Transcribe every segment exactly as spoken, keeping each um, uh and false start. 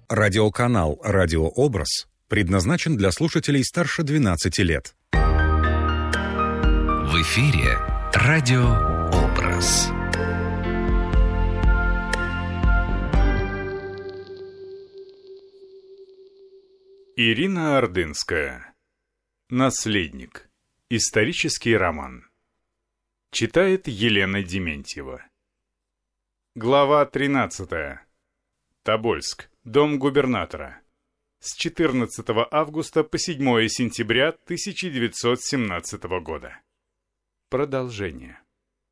Радиоканал «Радиообраз» предназначен для слушателей старше двенадцати лет. В эфире «Радиообраз». Ирина Ордынская. Наследник. Исторический роман. Читает Елена Дементьева. Глава тринадцатая. Тобольск. Дом губернатора. С четырнадцатого августа по седьмое сентября тысяча девятьсот семнадцатого года. Продолжение.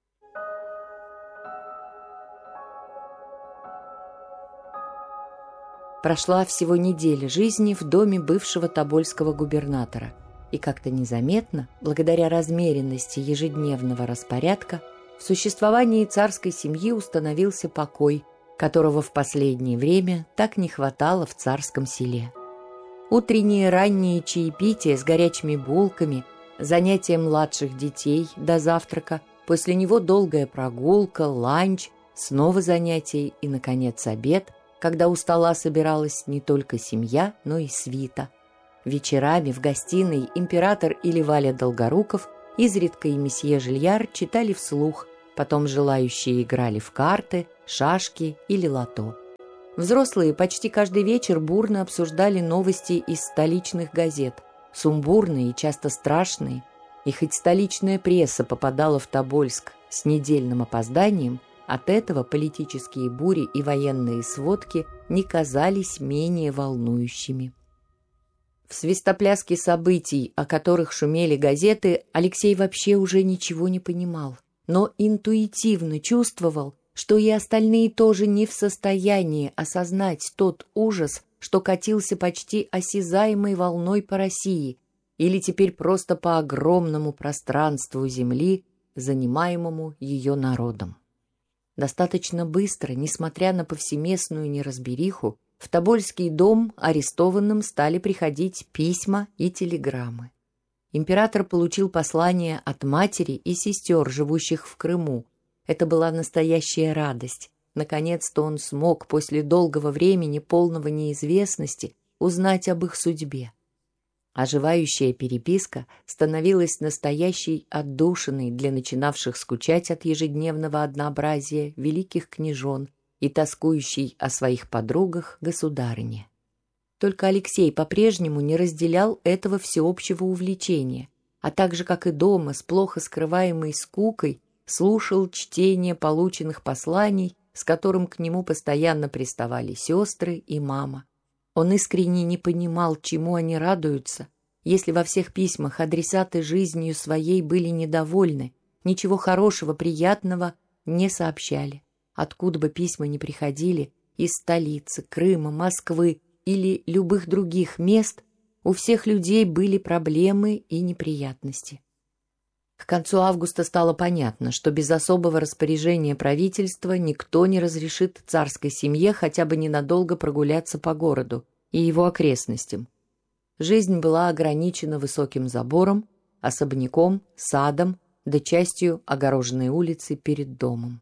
Прошла всего неделя жизни в доме бывшего тобольского губернатора, и как-то незаметно, благодаря размеренности ежедневного распорядка, в существовании царской семьи установился покой, которого в последнее время так не хватало в царском селе. Утренние ранние чаепития с горячими булками, занятия младших детей до завтрака, после него долгая прогулка, ланч, снова занятия и, наконец, обед, когда у стола собиралась не только семья, но и свита. Вечерами в гостиной император или Валя Долгоруков, изредка и месье Жильяр читали вслух, потом желающие играли в карты, шашки или лото. Взрослые почти каждый вечер бурно обсуждали новости из столичных газет, сумбурные и часто страшные, и хоть столичная пресса попадала в Тобольск с недельным опозданием, от этого политические бури и военные сводки не казались менее волнующими. В свистопляске событий, о которых шумели газеты, Алексей вообще уже ничего не понимал, но интуитивно чувствовал, что и остальные тоже не в состоянии осознать тот ужас, что катился почти осязаемой волной по России или теперь просто по огромному пространству земли, занимаемому ее народом. Достаточно быстро, несмотря на повсеместную неразбериху, в Тобольский дом арестованным стали приходить письма и телеграммы. Император получил послание от матери и сестер, живущих в Крыму. Это была настоящая радость. Наконец-то он смог после долгого времени, полного неизвестности, узнать об их судьбе. Оживающая переписка становилась настоящей отдушиной для начинавших скучать от ежедневного однообразия великих княжон и тоскующей о своих подругах государыне. Только Алексей по-прежнему не разделял этого всеобщего увлечения, а так же, как и дома, с плохо скрываемой скукой, слушал чтение полученных посланий, с которым к нему постоянно приставали сестры и мама. Он искренне не понимал, чему они радуются, если во всех письмах адресаты жизнью своей были недовольны, ничего хорошего, приятного не сообщали. Откуда бы письма ни приходили, из столицы, Крыма, Москвы или любых других мест, у всех людей были проблемы и неприятности. К концу августа стало понятно, что без особого распоряжения правительства никто не разрешит царской семье хотя бы ненадолго прогуляться по городу и его окрестностям. Жизнь была ограничена высоким забором, особняком, садом, да частью огороженной улицы перед домом.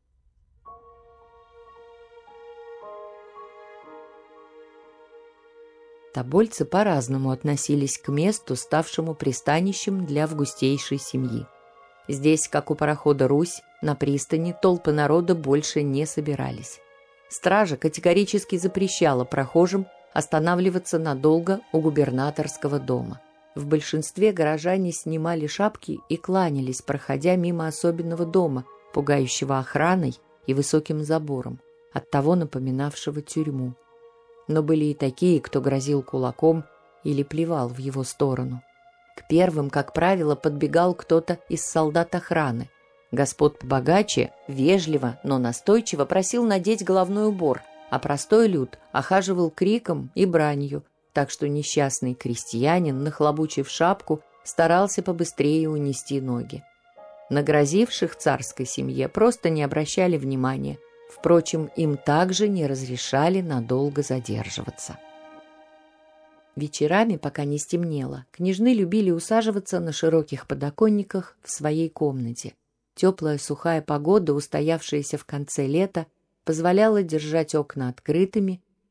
Тобольцы по-разному относились к месту, ставшему пристанищем для августейшей семьи. Здесь, как у парохода «Русь», на пристани толпы народа больше не собирались. Стража категорически запрещала прохожим останавливаться надолго у губернаторского дома. В большинстве горожане снимали шапки и кланялись, проходя мимо особенного дома, пугающего охраной и высоким забором, оттого напоминавшего тюрьму. Но были и такие, кто грозил кулаком или плевал в его сторону. К первым, как правило, подбегал кто-то из солдат охраны. Господ побогаче вежливо, но настойчиво просил надеть головной убор, а простой люд охаживал криком и бранью, так что несчастный крестьянин, нахлобучив шапку, старался побыстрее унести ноги. На грозивших царской семье просто не обращали внимания. Впрочем, им также не разрешали надолго задерживаться. Вечерами, пока не стемнело, княжны любили усаживаться на широких подоконниках в своей комнате. Теплая сухая погода, устоявшаяся в конце лета, позволяла держать окна открытыми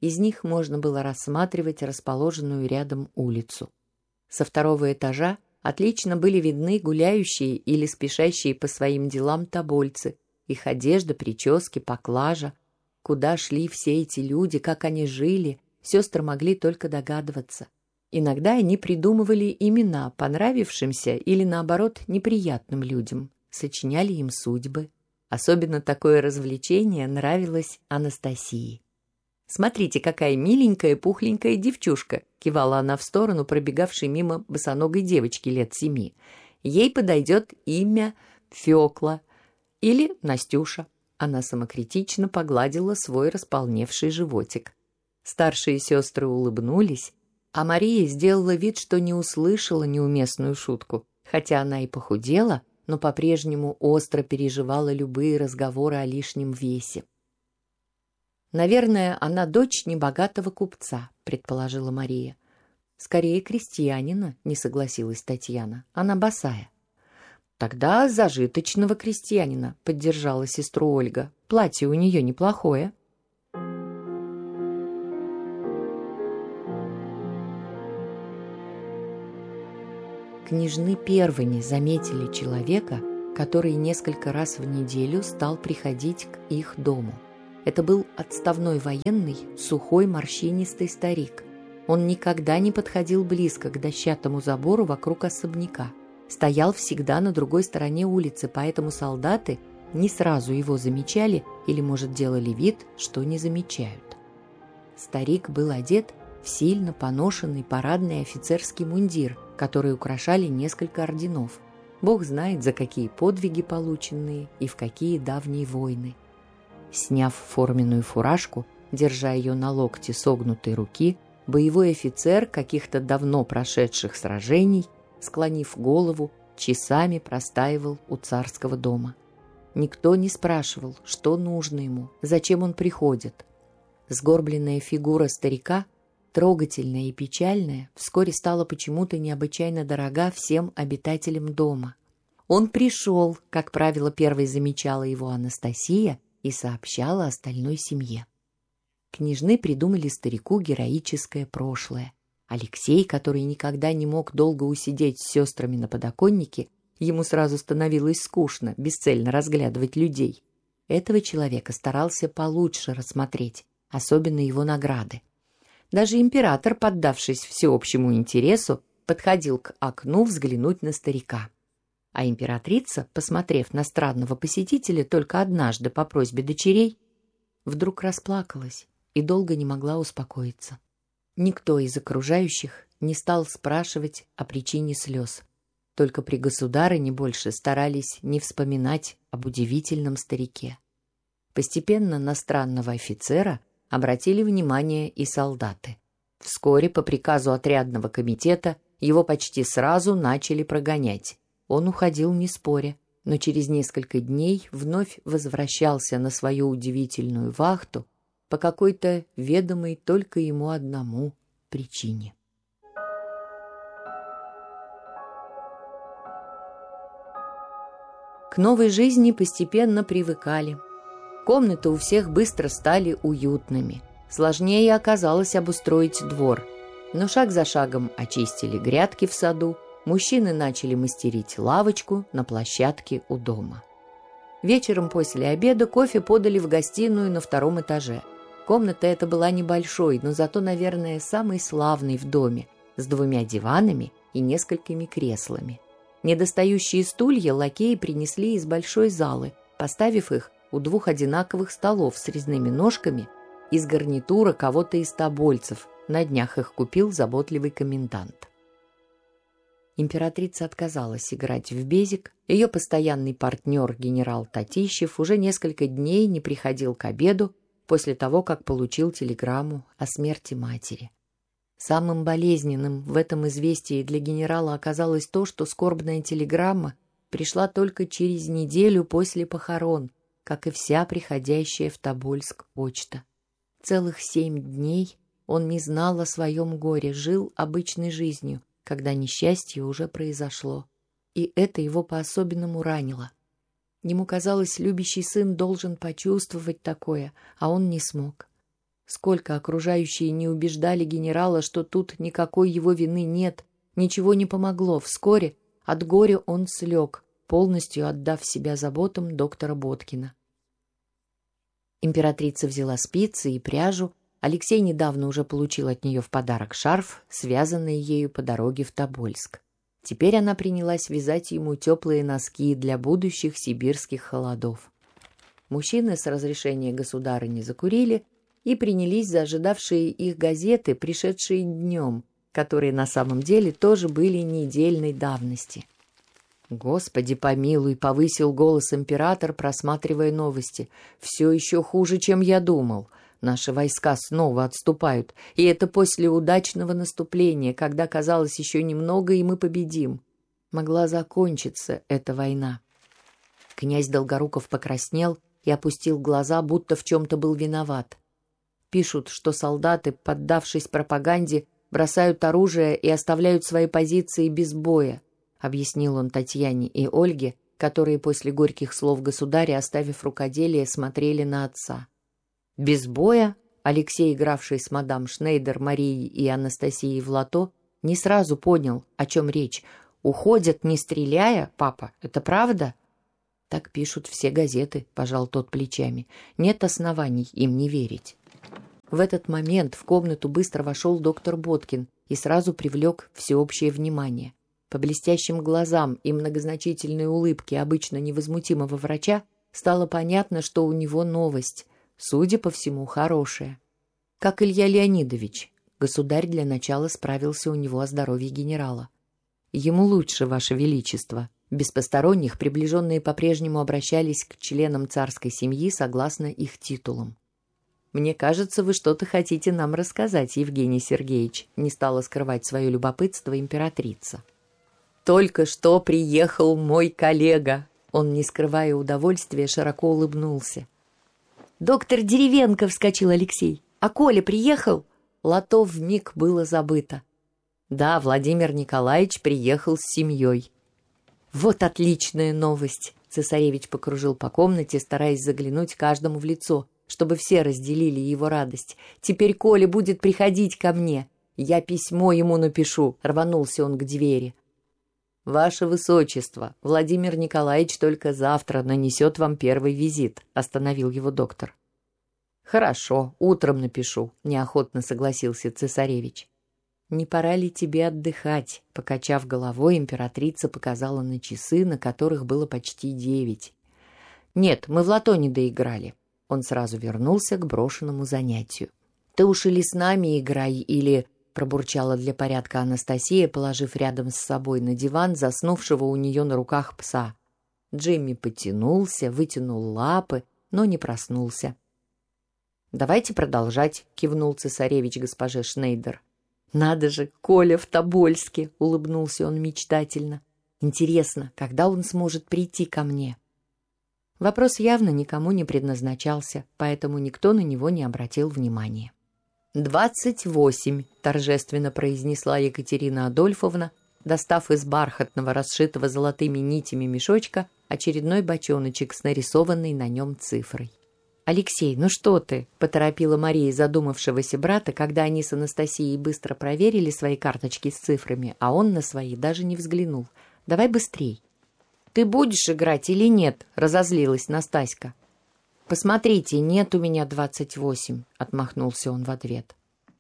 Из них можно было рассматривать расположенную рядом улицу. Со второго этажа отлично были видны гуляющие или спешащие по своим делам тобольцы, их одежда, прически, поклажа. Куда шли все эти люди, как они жили, сестры могли только догадываться. Иногда они придумывали имена понравившимся или, наоборот, неприятным людям, сочиняли им судьбы. Особенно такое развлечение нравилось Анастасии. «Смотрите, какая миленькая пухленькая девчушка!» — кивала она в сторону пробегавшей мимо босоногой девочки лет семи. «Ей подойдет имя Фёкла или Настюша». Она самокритично погладила свой располневший животик. Старшие сестры улыбнулись, а Мария сделала вид, что не услышала неуместную шутку. Хотя она и похудела, но по-прежнему остро переживала любые разговоры о лишнем весе. «Наверное, она дочь небогатого купца», — предположила Мария. «Скорее крестьянина», — не согласилась Татьяна. «Она босая». «Тогда зажиточного крестьянина», — поддержала сестру Ольга. «Платье у нее неплохое». Княжны первыми заметили человека, который несколько раз в неделю стал приходить к их дому. Это был отставной военный, сухой, морщинистый старик. Он никогда не подходил близко к дощатому забору вокруг особняка. Стоял всегда на другой стороне улицы, поэтому солдаты не сразу его замечали или, может, делали вид, что не замечают. Старик был одет в сильно поношенный парадный офицерский мундир, который украшали несколько орденов. Бог знает, за какие подвиги полученные и в какие давние войны. Сняв форменную фуражку, держа ее на локте согнутой руки, боевой офицер каких-то давно прошедших сражений, склонив голову, часами простаивал у царского дома. Никто не спрашивал, что нужно ему, зачем он приходит. Сгорбленная фигура старика, трогательная и печальная, вскоре стала почему-то необычайно дорога всем обитателям дома. Он пришел, как правило, первой замечала его Анастасия и сообщала остальной семье. Княжны придумали старику героическое прошлое. Алексей, который никогда не мог долго усидеть с сестрами на подоконнике, ему сразу становилось скучно бесцельно разглядывать людей. Этого человека старался получше рассмотреть, особенно его награды. Даже император, поддавшись всеобщему интересу, подходил к окну взглянуть на старика. А императрица, посмотрев на странного посетителя только однажды по просьбе дочерей, вдруг расплакалась и долго не могла успокоиться. Никто из окружающих не стал спрашивать о причине слез. Только при государыне больше старались не вспоминать об удивительном старике. Постепенно на странного офицера обратили внимание и солдаты. Вскоре по приказу отрядного комитета его почти сразу начали прогонять. Он уходил не споря, но через несколько дней вновь возвращался на свою удивительную вахту по какой-то ведомой только ему одному причине. К новой жизни постепенно привыкали. Комнаты у всех быстро стали уютными. Сложнее оказалось обустроить двор. Но шаг за шагом очистили грядки в саду, мужчины начали мастерить лавочку на площадке у дома. Вечером после обеда кофе подали в гостиную на втором этаже. Комната эта была небольшой, но зато, наверное, самой славной в доме, с двумя диванами и несколькими креслами. Недостающие стулья лакеи принесли из большой залы, поставив их у двух одинаковых столов с резными ножками из гарнитура кого-то из тобольцев. На днях их купил заботливый комендант. Императрица отказалась играть в безик. Ее постоянный партнер генерал Татищев уже несколько дней не приходил к обеду после того, как получил телеграмму о смерти матери. Самым болезненным в этом известии для генерала оказалось то, что скорбная телеграмма пришла только через неделю после похорон, как и вся приходящая в Тобольск почта. Целых семь дней он не знал о своем горе, жил обычной жизнью, когда несчастье уже произошло. И это его по-особенному ранило. Ему казалось, любящий сын должен почувствовать такое, а он не смог. Сколько окружающие не убеждали генерала, что тут никакой его вины нет, ничего не помогло. Вскоре от горя он слег, полностью отдав себя заботам доктора Боткина. Императрица взяла спицы и пряжу. Алексей недавно уже получил от нее в подарок шарф, связанный ею по дороге в Тобольск. Теперь она принялась вязать ему теплые носки для будущих сибирских холодов. Мужчины с разрешения государыни закурили и принялись за ожидавшие их газеты, пришедшие днем, которые на самом деле тоже были недельной давности. «Господи помилуй!» — повысил голос император, просматривая новости. «Все еще хуже, чем я думал. Наши войска снова отступают, и это после удачного наступления, когда казалось еще немного, и мы победим. Могла закончиться эта война». Князь Долгоруков покраснел и опустил глаза, будто в чем-то был виноват. Пишут, что солдаты, поддавшись пропаганде, бросают оружие и оставляют свои позиции без боя, объяснил он Татьяне и Ольге, которые после горьких слов государя, оставив рукоделие, смотрели на отца. Без боя Алексей, игравший с мадам Шнейдер, Марией и Анастасией в лото, не сразу понял, о чем речь. «Уходят, не стреляя, папа, это правда?» «Так пишут все газеты», — пожал тот плечами. «Нет оснований им не верить». В этот момент в комнату быстро вошел доктор Боткин и сразу привлек всеобщее внимание. По блестящим глазам и многозначительной улыбке обычно невозмутимого врача стало понятно, что у него новость, судя по всему, хорошая. Как Илья Леонидович, государь для начала справился у него о здоровье генерала. «Ему лучше, Ваше Величество». Без посторонних приближенные по-прежнему обращались к членам царской семьи согласно их титулам. «Мне кажется, вы что-то хотите нам рассказать, Евгений Сергеевич», — не стала скрывать свое любопытство императрица. «Только что приехал мой коллега», — он, не скрывая удовольствия, широко улыбнулся. «Доктор Деревенко!» — вскочил Алексей. «А Коля приехал?» Лото вмиг было забыто. «Да, Владимир Николаевич приехал с семьей». «Вот отличная новость!» — цесаревич покружил по комнате, стараясь заглянуть каждому в лицо, чтобы все разделили его радость. «Теперь Коля будет приходить ко мне. Я письмо ему напишу», — рванулся он к двери. «Ваше Высочество, Владимир Николаевич только завтра нанесет вам первый визит», — остановил его доктор. «Хорошо, утром напишу», — неохотно согласился цесаревич. «Не пора ли тебе отдыхать?» — покачав головой, императрица показала на часы, на которых было почти девять. «Нет, мы в лото не доиграли». Он сразу вернулся к брошенному занятию. «Ты уж или с нами играй, или...» — пробурчала для порядка Анастасия, положив рядом с собой на диван заснувшего у нее на руках пса. Джимми потянулся, вытянул лапы, но не проснулся. «Давайте продолжать», — кивнул цесаревич госпоже Шнейдер. «Надо же, Коля в Тобольске!» — улыбнулся он мечтательно. «Интересно, когда он сможет прийти ко мне?» Вопрос явно никому не предназначался, поэтому никто на него не обратил внимания. «Двадцать восемь», — торжественно произнесла Екатерина Адольфовна, достав из бархатного, расшитого золотыми нитями мешочка очередной бочоночек с нарисованной на нем цифрой. «Алексей, ну что ты?» — поторопила Мария задумавшегося брата, когда они с Анастасией быстро проверили свои карточки с цифрами, а он на свои даже не взглянул. «Давай быстрей». «Ты будешь играть или нет?» — разозлилась Настаська. «Посмотрите, нет у меня двадцать восемь», — отмахнулся он в ответ.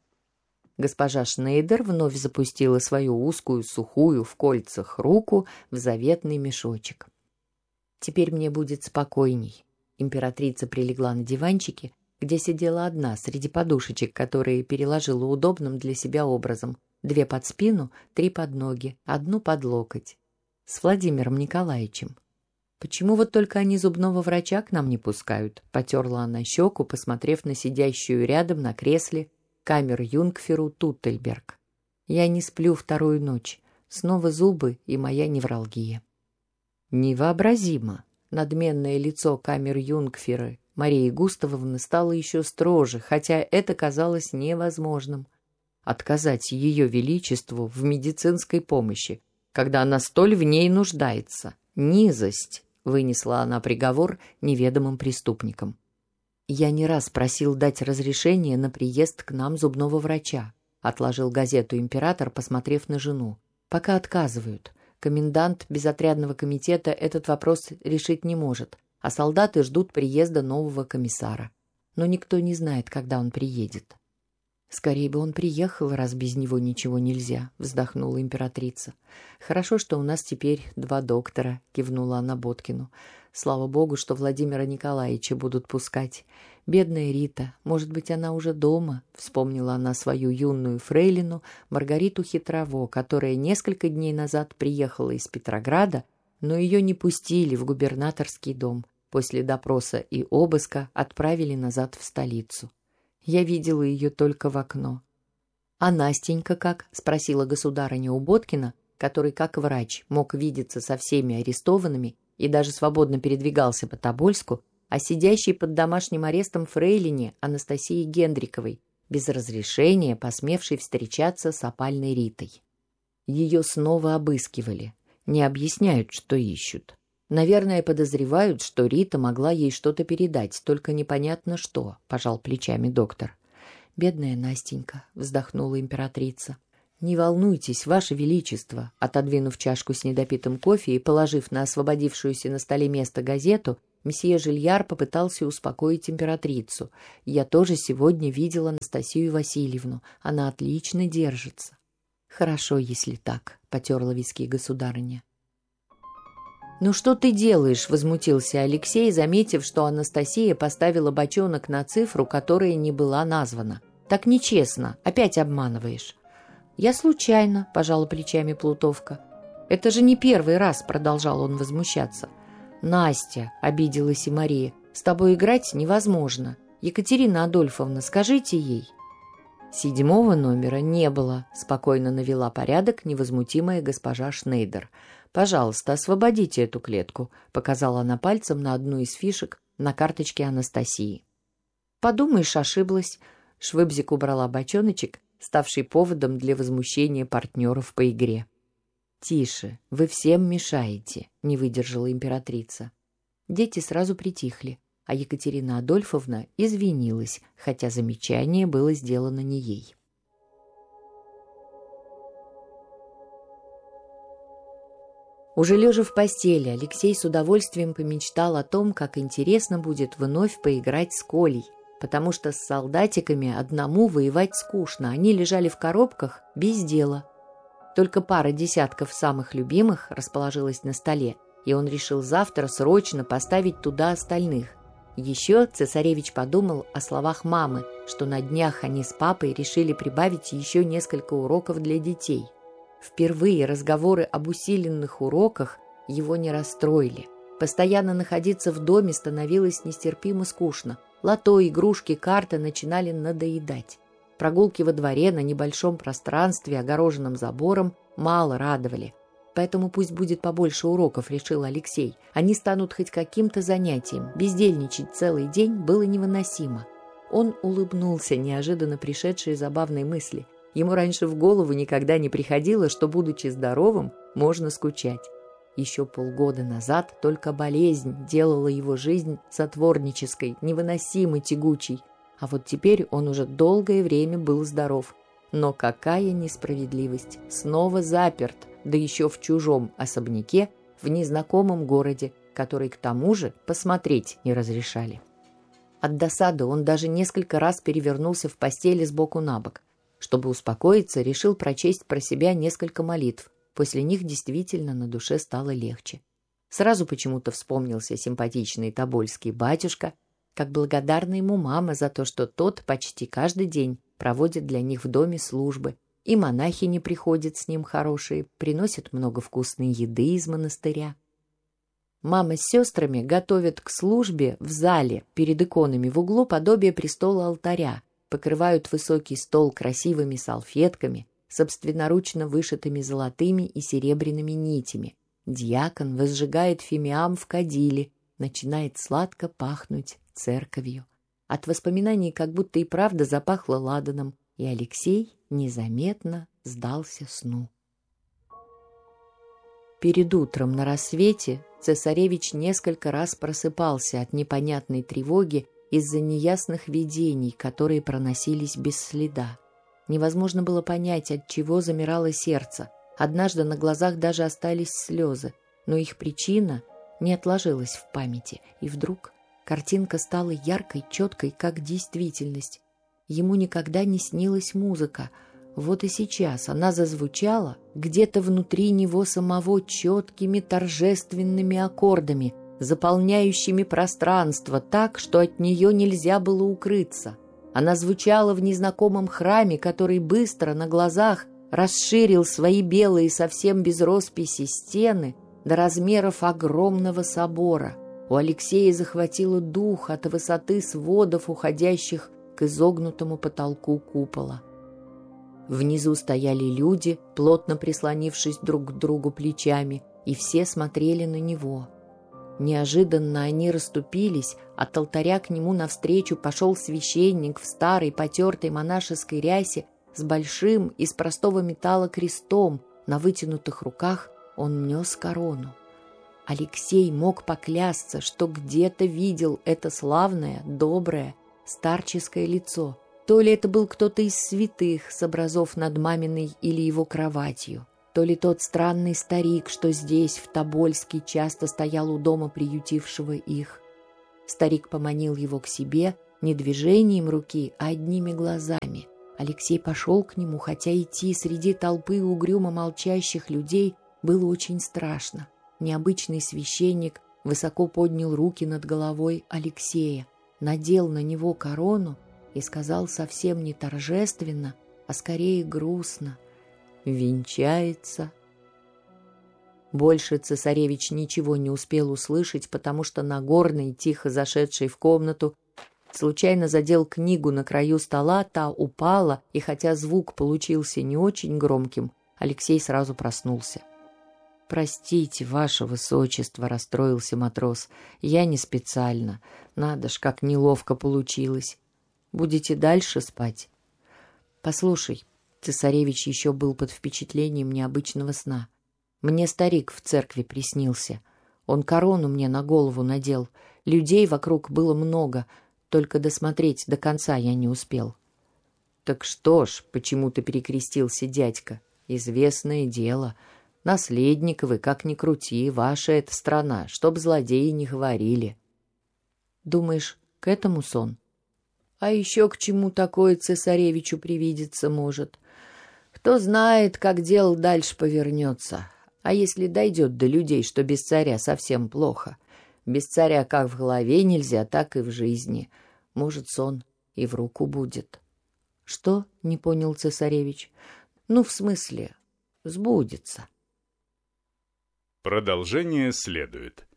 Госпожа Шнейдер вновь запустила свою узкую, сухую, в кольцах руку в заветный мешочек. «Теперь мне будет спокойней». Императрица прилегла на диванчике, где сидела одна среди подушечек, которые переложила удобным для себя образом. Две под спину, три под ноги, одну под локоть. С Владимиром Николаевичем. «Почему вот только они зубного врача к нам не пускают?» — потерла она щеку, посмотрев на сидящую рядом на кресле камер-юнгферу Туттельберг. «Я не сплю вторую ночь. Снова зубы и моя невралгия». «Невообразимо!» Надменное лицо камер-юнгферы Марии Густавовны стало еще строже, хотя это казалось невозможным. Отказать ее величеству в медицинской помощи, когда она столь в ней нуждается. Низость, вынесла она приговор неведомым преступникам. «Я не раз просил дать разрешение на приезд к нам зубного врача», — отложил газету император, посмотрев на жену. «Пока отказывают. Комендант безотрядного комитета этот вопрос решить не может, а солдаты ждут приезда нового комиссара. Но никто не знает, когда он приедет». «Скорее бы он приехал, раз без него ничего нельзя», — вздохнула императрица. «Хорошо, что у нас теперь два доктора», — кивнула она Боткину. «Слава богу, что Владимира Николаевича будут пускать. Бедная Рита, может быть, она уже дома?» — вспомнила она свою юную фрейлину Маргариту Хитрово, которая несколько дней назад приехала из Петрограда, но ее не пустили в губернаторский дом. После допроса и обыска отправили назад в столицу. Я видела ее только в окно. «А Настенька как?» — спросила государыня у Боткина, который, как врач, мог видеться со всеми арестованными и даже свободно передвигался по Тобольску, а сидящей под домашним арестом фрейлине Анастасии Гендриковой, без разрешения посмевшей встречаться с опальной Ритой. Ее снова обыскивали. Не объясняют, что ищут. Наверное, подозревают, что Рита могла ей что-то передать, только непонятно что, — пожал плечами доктор. «Бедная Настенька», — вздохнула императрица. «Не волнуйтесь, Ваше Величество», — отодвинув чашку с недопитым кофе и положив на освободившуюся на столе место газету, месье Жильяр попытался успокоить императрицу. «Я тоже сегодня видела Анастасию Васильевну. Она отлично держится». «Хорошо, если так», — потерла виски государыня. «Ну что ты делаешь?» — возмутился Алексей, заметив, что Анастасия поставила бочонок на цифру, которая не была названа. «Так нечестно. Опять обманываешь». «Я случайно», — пожала плечами Плутовка. «Это же не первый раз», — продолжал он возмущаться. «Настя», — обиделась и Мария, — «с тобой играть невозможно. Екатерина Адольфовна, скажите ей». Седьмого номера не было, — спокойно навела порядок невозмутимая госпожа Шнейдер. «Пожалуйста, освободите эту клетку», — показала она пальцем на одну из фишек на карточке Анастасии. «Подумаешь, ошиблась». Швыбзик убрала бочоночек, ставший поводом для возмущения партнеров по игре. «Тише, вы всем мешаете», — не выдержала императрица. Дети сразу притихли, а Екатерина Адольфовна извинилась, хотя замечание было сделано не ей. Уже лежа в постели, Алексей с удовольствием помечтал о том, как интересно будет вновь поиграть с Колей, потому что с солдатиками одному воевать скучно, они лежали в коробках без дела. Только пара десятков самых любимых расположилась на столе, и он решил завтра срочно поставить туда остальных. Еще цесаревич подумал о словах мамы, что на днях они с папой решили прибавить еще несколько уроков для детей. Впервые разговоры об усиленных уроках его не расстроили. Постоянно находиться в доме становилось нестерпимо скучно. Лото, игрушки, карты начинали надоедать. Прогулки во дворе на небольшом пространстве, огороженном забором, мало радовали. Поэтому пусть будет побольше уроков, решил Алексей. Они станут хоть каким-то занятием. Бездельничать целый день было невыносимо. Он улыбнулся неожиданно пришедшей забавной мысли. Ему раньше в голову никогда не приходило, что, будучи здоровым, можно скучать. Еще полгода назад только болезнь делала его жизнь затворнической, невыносимо тягучей. А вот теперь он уже долгое время был здоров. Но какая несправедливость! Снова заперт, да еще в чужом особняке, в незнакомом городе, который к тому же посмотреть не разрешали. От досады он даже несколько раз перевернулся в постели сбоку на бок. Чтобы успокоиться, решил прочесть про себя несколько молитв. После них действительно на душе стало легче. Сразу почему-то вспомнился симпатичный тобольский батюшка, как благодарна ему мама за то, что тот почти каждый день проводит для них в доме службы, и монахини приходят с ним хорошие, приносят много вкусной еды из монастыря. Мама с сестрами готовят к службе в зале перед иконами в углу подобие престола алтаря, покрывают высокий стол красивыми салфетками, собственноручно вышитыми золотыми и серебряными нитями. Дьякон возжигает фимиам в кадиле, начинает сладко пахнуть церковью. От воспоминаний как будто и правда запахло ладаном, и Алексей незаметно сдался сну. Перед утром на рассвете цесаревич несколько раз просыпался от непонятной тревоги из-за неясных видений, которые проносились без следа. Невозможно было понять, от чего замирало сердце. Однажды на глазах даже остались слезы, но их причина не отложилась в памяти. И вдруг картинка стала яркой, четкой, как действительность. Ему никогда не снилась музыка. Вот и сейчас она зазвучала где-то внутри него самого четкими торжественными аккордами, заполняющими пространство так, что от нее нельзя было укрыться. Она звучала в незнакомом храме, который быстро на глазах расширил свои белые, совсем без росписи стены до размеров огромного собора. У Алексея захватило дух от высоты сводов, уходящих к изогнутому потолку купола. Внизу стояли люди, плотно прислонившись друг к другу плечами, и все смотрели на него. Неожиданно они расступились, от алтаря к нему навстречу пошел священник в старой потертой монашеской рясе с большим из простого металла крестом. На вытянутых руках он нес корону. Алексей мог поклясться, что где-то видел это славное, доброе, старческое лицо. То ли это был кто-то из святых с образов над маминой или его кроватью, то ли тот странный старик, что здесь, в Тобольске, часто стоял у дома приютившего их. Старик поманил его к себе не движением руки, а одними глазами. Алексей пошел к нему, хотя идти среди толпы угрюмо молчащих людей было очень страшно. Необычный священник высоко поднял руки над головой Алексея, надел на него корону и сказал совсем не торжественно, а скорее грустно: «Венчается». Больше цесаревич ничего не успел услышать, потому что Нагорный, тихо зашедший в комнату, случайно задел книгу на краю стола, та упала, и хотя звук получился не очень громким, Алексей сразу проснулся. «Простите, ваше высочество», — расстроился матрос, — «я не специально. Надо ж, как неловко получилось. Будете дальше спать?» «Послушай», — цесаревич еще был под впечатлением необычного сна, — «мне старик в церкви приснился. Он корону мне на голову надел. Людей вокруг было много, только досмотреть до конца я не успел». «Так что ж, почему-то перекрестился дядька. Известное дело. Наследник вы, как ни крути, ваша эта страна, чтоб злодеи не говорили». «Думаешь, к этому сон?» «А еще к чему такое цесаревичу привидеться может? Кто знает, как дело дальше повернется. А если дойдет до людей, что без царя совсем плохо? Без царя как в голове нельзя, так и в жизни. Может, сон и в руку будет». «Что?» — не понял цесаревич. «Ну, в смысле, сбудется». Продолжение следует.